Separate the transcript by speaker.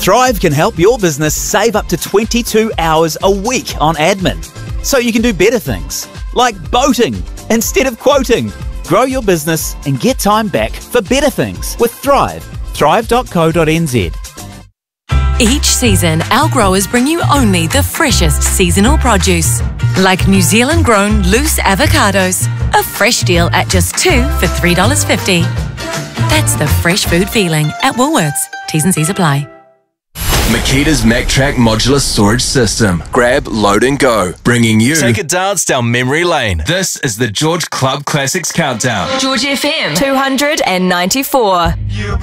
Speaker 1: Thrive can help your business save up to 22 hours a week on admin, so you can do better things, like boating instead of quoting. Grow your business and get time back for better things with Thrive. Thrive.co.nz.
Speaker 2: Each season, our growers bring you only the freshest seasonal produce, like New Zealand grown loose avocados, a fresh deal at just 2 for $3.50. That's the fresh food feeling at Woolworths. T's and C's apply.
Speaker 3: Makita's MacTrack modular storage system. Grab, load and go. Bringing you...
Speaker 4: Take a dance down memory lane. This is the George Club Classics Countdown.
Speaker 2: George FM 294.